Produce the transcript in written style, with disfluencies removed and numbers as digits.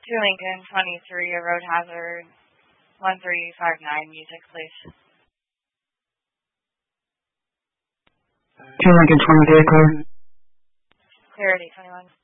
To Lincoln 23, a road hazard, 1359, music, please. To Lincoln 20 vehicle. Clarity 21.